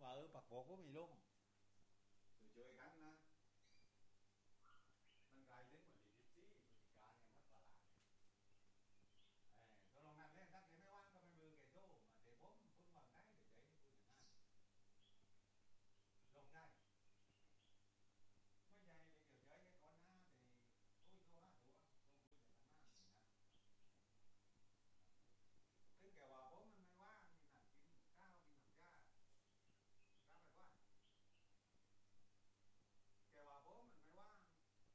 ว่าปักโบกก็มีลุ่มคือช่วยกันนะมันกลายเป็นเหมือนดิจิซี่พฤติการอย่างมัดตลาดตัวลองนั่นเล่นถ้าแกไม่ว่างก็ไม่เบื่อแกโจ้มาเตะผมคุณว่างได้เดี๋ยวใจพูดอย่างนั้นลงได้ไม่ใหญ่เดี๋ยวเฉยแค่ก่อนหน้าแต่โอ้ยเขาว่าตัวต้องคุยกันมากนะถึงแกว่าผมมันไม่ว่างนี่นั่นกินข้าวกินน้ำยารับไปว่าแกว่าผมมันไม่ว่าง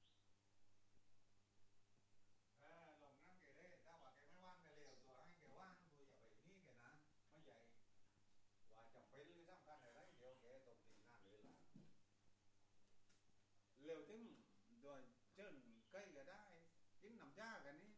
ลงนั่นแกเลยถ้าว่าแกไม่ว่างแกเลยเอาตัวให้แกว่างตัวอย่าไปนี่แกนะไม่ใหญ่ว่าจำเป็นหรือสำคัญอะไรเดี๋ยวแกตรงตีหน้าเลยล่ะเร็วถึงโดยเชิญใกล้ก็ได้กินน้ำยากันนี่